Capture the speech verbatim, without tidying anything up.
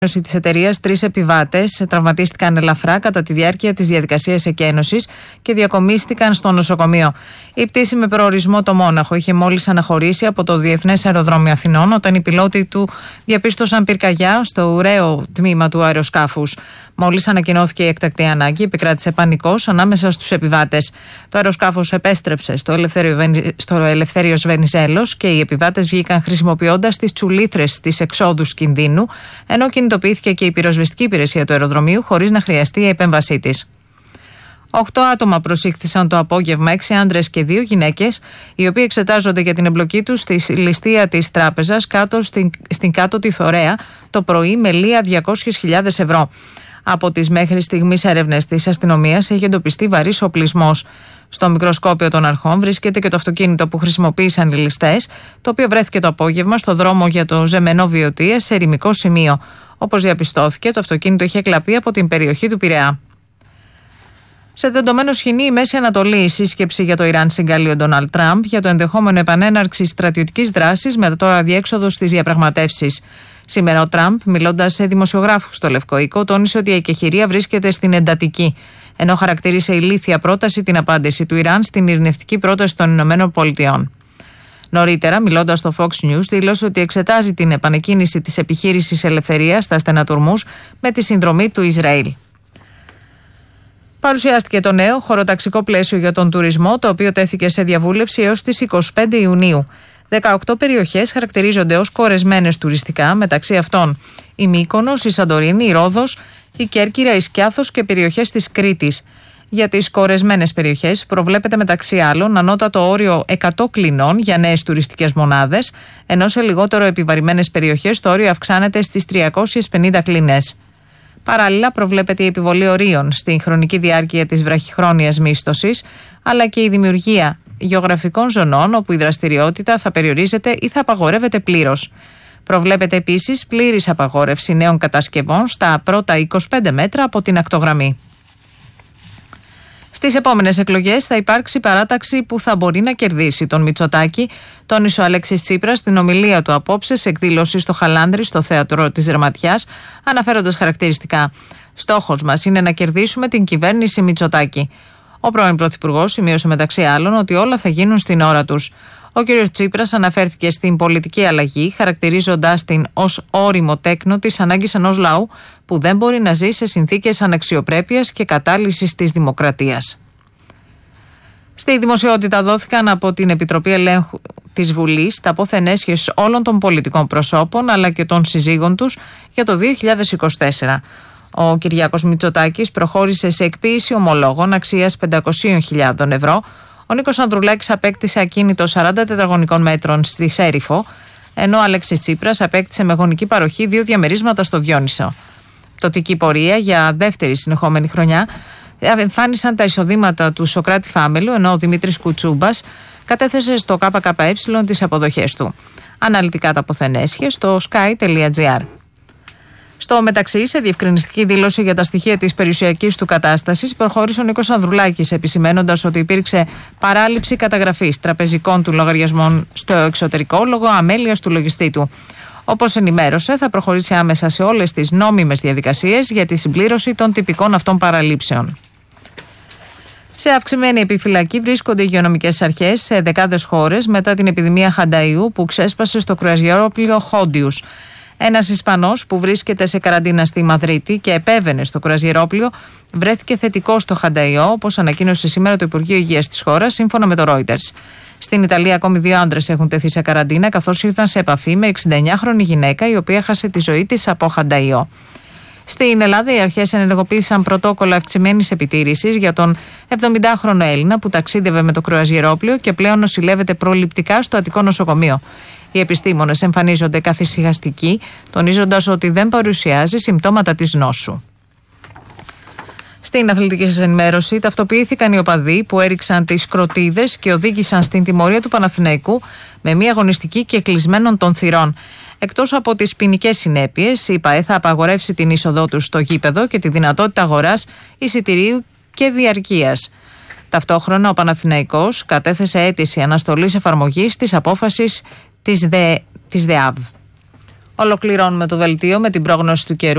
της εταιρείας, τρεις επιβάτες τραυματίστηκαν ελαφρά κατά τη διάρκεια της διαδικασίας εκένωσης και διακομίστηκαν στο νοσοκομείο. Η πτήση με προορισμό το Μόναχο είχε μόλις αναχωρήσει από το Διεθνές Αεροδρόμιο Αθηνών όταν οι πιλότοι του διαπίστωσαν πυρκαγιά στο ουραίο τμήμα του αεροσκάφους. Μόλις ανακοινώθηκε η έκτακτη ανάγκη, επικράτησε πανικός ανάμεσα στους επιβάτες. Το αεροσκάφος επέστρεψε στο Ελευθέριο, στο Ελευθέριος Βενιζέλος και οι επιβάτες βγήκαν χρησιμοποιώντας τις τσουλήθρες της εξόδους κινδύνου, ενώ κινητοποιήθηκε και η πυροσβεστική υπηρεσία του αεροδρομίου χωρίς να χρειαστεί η επέμβασή της. Οκτώ άτομα προσήχθησαν το απόγευμα, έξι άντρες και δύο γυναίκες, οι οποίοι εξετάζονται για την εμπλοκή τους στη ληστεία της τράπεζας κάτω στην, στην κάτωτη Θωρέα το πρωί με λία διακόσιες χιλιάδες ευρώ. Από τις μέχρι στιγμής έρευνες της αστυνομίας έχει εντοπιστεί βαρύς οπλισμός. Στο μικροσκόπιο των αρχών βρίσκεται και το αυτοκίνητο που χρησιμοποίησαν οι ληστές, το οποίο βρέθηκε το απόγευμα στο δρόμο για το Ζεμενό Βιωτία σε ερημικό σημείο. Όπως διαπιστώθηκε, το αυτοκίνητο είχε εκλαπεί από την περιοχή του Πειραιά. Σε δεδομένο σχοινί, η Μέση Ανατολή, η σύσκεψη για το Ιράν συγκαλεί ο Ντόναλντ Τραμπ για το ενδεχόμενο επανέναρξη στρατιωτικής δράσης μετά το αδιέξοδο στις διαπραγματεύσεις. Σήμερα ο Τραμπ, μιλώντας σε δημοσιογράφους στο Λευκό Οίκο, τόνισε ότι η εκεχηρία βρίσκεται στην εντατική, ενώ χαρακτήρισε ηλίθια πρόταση την απάντηση του Ιράν στην ειρηνευτική πρόταση των Ηνωμένων Πολιτειών. Νωρίτερα, μιλώντας στο Fox News, δήλωσε ότι εξετάζει την επανεκκίνηση της επιχείρησης ελευθερίας στα στενά Τουρμούς με τη συνδρομή του Ισραήλ. Παρουσιάστηκε το νέο χωροταξικό πλαίσιο για τον τουρισμό, το οποίο τέθηκε σε διαβούλευση έως τις εικοστή πέμπτη Ιουνίου. δεκαοκτώ περιοχές χαρακτηρίζονται ως κορεσμένες τουριστικά, μεταξύ αυτών η Μύκονος, η Σαντορίνη, η Ρόδος, η Κέρκυρα, η Σκιάθος και περιοχές της Κρήτης. Για τις κορεσμένες περιοχές προβλέπεται μεταξύ άλλων ανώτατο όριο εκατό κλινών για νέες τουριστικές μονάδες, ενώ σε λιγότερο επιβαρημένες περιοχές το όριο αυξάνεται στις τριακόσιες πενήντα κλινές. Παράλληλα, προβλέπεται η επιβολή ορίων στην χρονική διάρκεια της βραχυχρόνιας μίσθωσης, αλλά και η δημιουργία γεωγραφικών ζωνών όπου η δραστηριότητα θα περιορίζεται ή θα απαγορεύεται πλήρως. Προβλέπεται επίσης πλήρης απαγόρευση νέων κατασκευών στα πρώτα είκοσι πέντε μέτρα από την ακτογραμμή. Στις επόμενες εκλογές θα υπάρξει παράταξη που θα μπορεί να κερδίσει τον Μητσοτάκη, τόνισε ο Αλέξης Τσίπρας στην ομιλία του απόψε σε εκδήλωση στο Χαλάνδρι στο θέατρο της Δερματιάς, αναφέροντας χαρακτηριστικά: «Στόχος μας είναι να κερδίσουμε την κυβέρνηση Μητσοτάκη». Ο πρώην Πρωθυπουργός σημείωσε μεταξύ άλλων ότι όλα θα γίνουν στην ώρα τους. Ο κ. Τσίπρας αναφέρθηκε στην πολιτική αλλαγή, χαρακτηρίζοντας την ως ώριμο τέκνο της ανάγκης ενός λαού που δεν μπορεί να ζει σε συνθήκες αναξιοπρέπειας και κατάλυσης της δημοκρατίας. Στη δημοσιότητα δόθηκαν από την Επιτροπή Ελέγχου της Βουλής τα πόθεν έσχες όλων των πολιτικών προσώπων αλλά και των συζύγων τους για το δύο χιλιάδες είκοσι τέσσερα. Ο Κυριάκος Μητσοτάκης προχώρησε σε εκποίηση ομολόγων αξίας πεντακόσιες χιλιάδες ευρώ. Ο Νίκος Ανδρουλάκης απέκτησε ακίνητο σαράντα τετραγωνικών μέτρων στη Σέριφο, ενώ ο Αλέξης Τσίπρας απέκτησε με γονική παροχή δύο διαμερίσματα στο Διόνυσο. Πτωτική πορεία για δεύτερη συνεχόμενη χρονιά εμφάνισαν τα εισοδήματα του Σοκράτη Φάμελου, ενώ ο Δημήτρης Κουτσούμπας κατέθεσε στο ΚΚΕ τις αποδοχές του. Αναλυτικά τα ποθενέσχες στο sky τελεία gr. Στο μεταξύ, σε διευκρινιστική δήλωση για τα στοιχεία της περιουσιακής του κατάστασης, προχώρησε ο Νίκος Ανδρουλάκης, επισημένοντας ότι υπήρξε παράληψη καταγραφής τραπεζικών του λογαριασμών στο εξωτερικό λόγω αμέλειας του λογιστή του. Όπως ενημέρωσε, θα προχωρήσει άμεσα σε όλες τις νόμιμες διαδικασίες για τη συμπλήρωση των τυπικών αυτών παραλήψεων. Σε αυξημένη επιφυλακή βρίσκονται οι υγειονομικές αρχές σε δεκάδες χώρες μετά την επιδημία χανταΐου που ξέσπασε στο κρουαζιερόπλοιο Χόντιους. Ένας Ισπανός που βρίσκεται σε καραντίνα στη Μαδρίτη και επέβαινε στο κρουαζιερόπλοιο βρέθηκε θετικό στο χανταΐο, όπως ανακοίνωσε σήμερα το Υπουργείο Υγείας της χώρας, σύμφωνα με το Reuters. Στην Ιταλία, ακόμη δύο άντρες έχουν τεθεί σε καραντίνα, καθώς ήρθαν σε επαφή με εξηνταεννιάχρονη γυναίκα, η οποία έχασε τη ζωή της από χανταΐο. Στην Ελλάδα, οι αρχές ενεργοποίησαν πρωτόκολλο αυξημένης επιτήρησης για τον εβδομηντάχρονο Έλληνα που ταξίδευε με το κρουαζιερόπλοιο και πλέον νοσηλεύεται προληπτικά στο Αττικό νοσοκομείο. Οι επιστήμονες εμφανίζονται καθησυχαστικοί, τονίζοντας ότι δεν παρουσιάζει συμπτώματα της νόσου. Στην αθλητική σας ενημέρωση, ταυτοποιήθηκαν οι οπαδοί που έριξαν τις κροτίδες και οδήγησαν στην τιμωρία του Παναθηναϊκού με μια αγωνιστική και κλεισμένων των θυρών. Εκτός από τις ποινικές συνέπειες, η ΠΑΕ θα απαγορεύσει την είσοδό τους στο γήπεδο και τη δυνατότητα αγοράς εισιτηρίου και διαρκείας. Ταυτόχρονα, ο Παναθηναϊκός κατέθεσε αίτηση αναστολής εφαρμογής της απόφασης της, ΔΕ, της ΔΕΑΒ. Ολοκληρώνουμε το δελτίο με την πρόγνωση του καιρού.